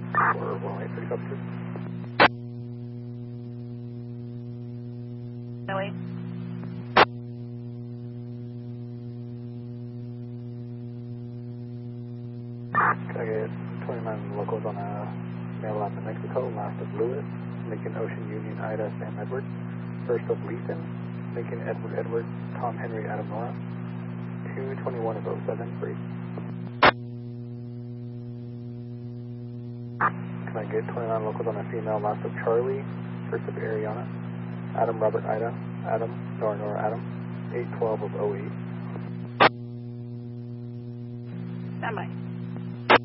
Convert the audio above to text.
Or 118 up to. No way. Can I get 29 locals on a mail out to Mexico, last of Lewis, Lincoln Ocean Union, Ida, Sam Edward, first of Lethan, Lincoln Edward Edward, Tom Henry, Adam Nora, 221 of 07, free. Can I get 29 locals on a female, last of Charlie, first of Ariana, Adam Robert Ida, Adam Nora Nora Adam, 812 of 08. Stand by.